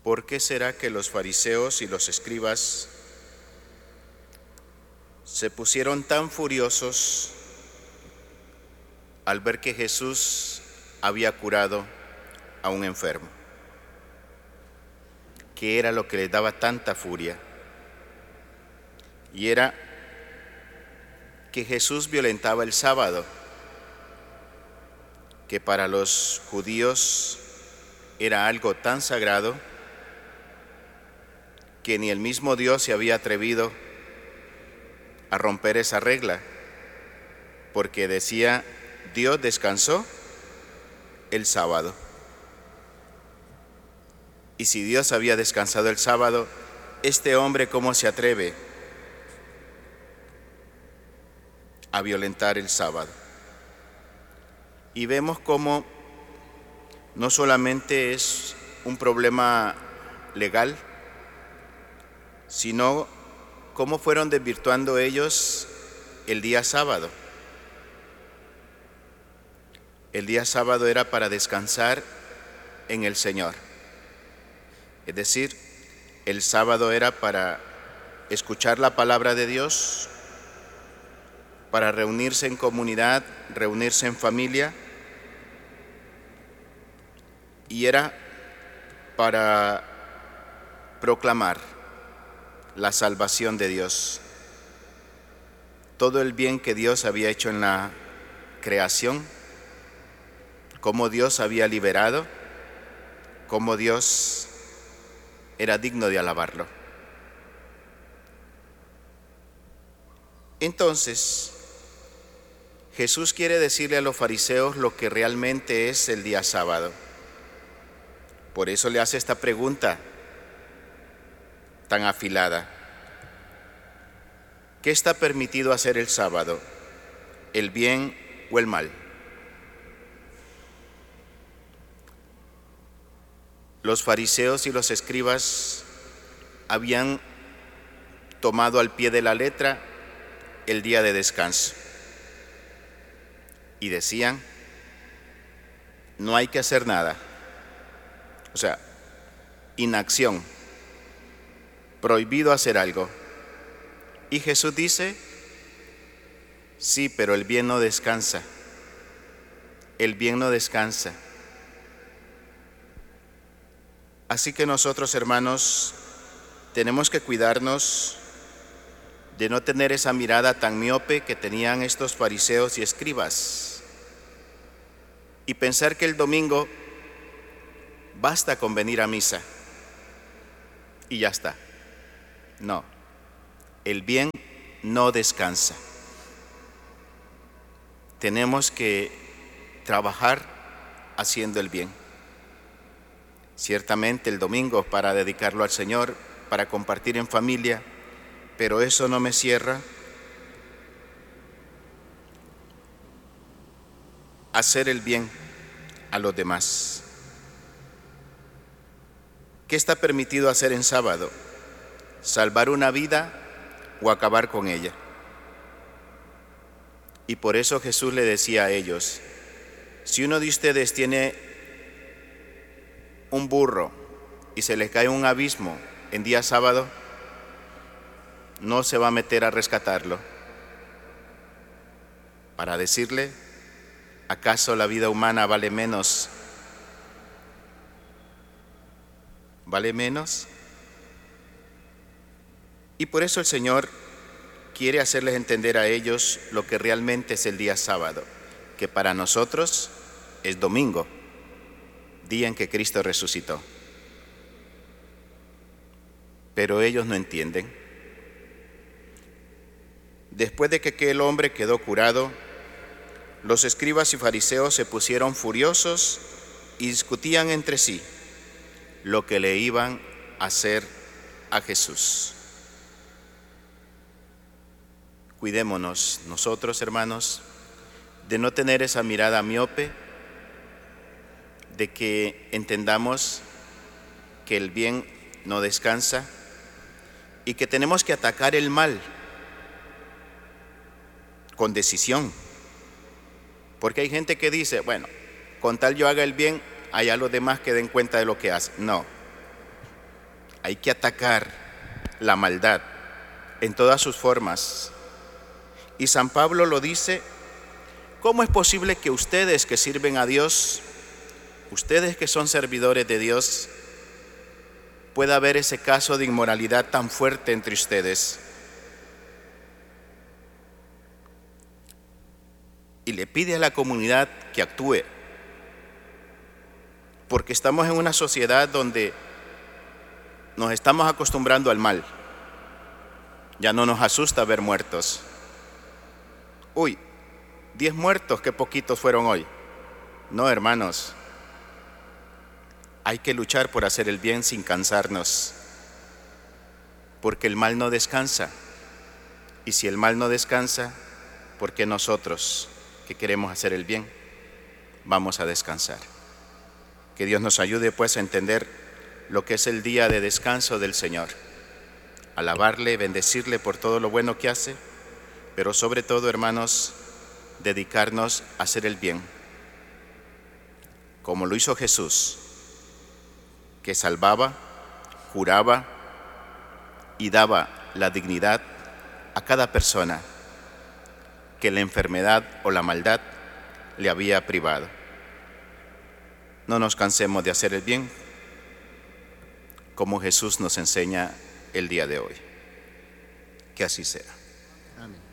¿Por qué será que los fariseos y los escribas se pusieron tan furiosos al ver que Jesús había curado a un enfermo? ¿Qué era lo que les daba tanta furia? Y era que Jesús violentaba el sábado, que para los judíos era algo tan sagrado que ni el mismo Dios se había atrevido a romper esa regla, porque decía: Dios descansó el sábado. Y si Dios había descansado el sábado, este hombre ¿cómo se atreve a violentar el sábado? Y vemos cómo no solamente es un problema legal, sino cómo fueron desvirtuando ellos el día sábado. El día sábado era para descansar en el Señor. Es decir, el sábado era para escuchar la palabra de Dios, para reunirse en comunidad, reunirse en familia, y era para proclamar la salvación de Dios. Todo el bien que Dios había hecho en la creación, cómo Dios había liberado, cómo Dios era digno de alabarlo. Entonces, Jesús quiere decirle a los fariseos lo que realmente es el día sábado. Por eso le hace esta pregunta tan afilada: ¿qué está permitido hacer el sábado? ¿El bien o el mal? Los fariseos y los escribas habían tomado al pie de la letra el día de descanso y decían: no hay que hacer nada. O sea, inacción, prohibido hacer algo. Y Jesús dice: sí, pero el bien no descansa. El bien no descansa. Así que nosotros, hermanos, tenemos que cuidarnos de no tener esa mirada tan miope que tenían estos fariseos y escribas y pensar que el domingo basta con venir a misa y ya está. No, el bien no descansa. Tenemos que trabajar haciendo el bien. Ciertamente el domingo para dedicarlo al Señor, para compartir en familia, pero eso no me cierra hacer el bien a los demás. ¿Qué está permitido hacer en sábado? ¿Salvar una vida o acabar con ella? Y por eso Jesús le decía a ellos: si uno de ustedes tiene un burro y se le cae un abismo en día sábado, no se va a meter a rescatarlo para decirle: ¿acaso la vida humana vale menos? ¿Vale menos? Y por eso el Señor quiere hacerles entender a ellos lo que realmente es el día sábado, que para nosotros es domingo, día en que Cristo resucitó. Pero ellos no entienden. Después de que aquel hombre quedó curado, los escribas y fariseos se pusieron furiosos y discutían entre sí lo que le iban a hacer a Jesús. Cuidémonos nosotros, hermanos, de no tener esa mirada miope, de que entendamos que el bien no descansa y que tenemos que atacar el mal con decisión. Porque hay gente que dice: bueno, con tal yo haga el bien, allá los demás que den cuenta de lo que hacen. No, Hay que atacar la maldad en todas sus formas. Y San Pablo lo dice: ¿cómo es posible que ustedes que sirven a Dios, ustedes que son servidores de Dios, pueda haber ese caso de inmoralidad tan fuerte entre ustedes? Y le pide a la comunidad que actúe, porque estamos en una sociedad donde nos estamos acostumbrando al mal. Ya no nos asusta ver muertos. Uy, 10 muertos, qué poquitos fueron hoy. No, hermanos, hay que luchar por hacer el bien sin cansarnos, porque el mal no descansa. Y si el mal no descansa, ¿por qué nosotros, que queremos hacer el bien, vamos a descansar? Que Dios nos ayude pues a entender lo que es el día de descanso del Señor, alabarle, bendecirle por todo lo bueno que hace, pero sobre todo, hermanos, dedicarnos a hacer el bien, como lo hizo Jesús, que salvaba, curaba y daba la dignidad a cada persona que la enfermedad o la maldad le había privado. No nos cansemos de hacer el bien, como Jesús nos enseña el día de hoy. Que así sea. Amén.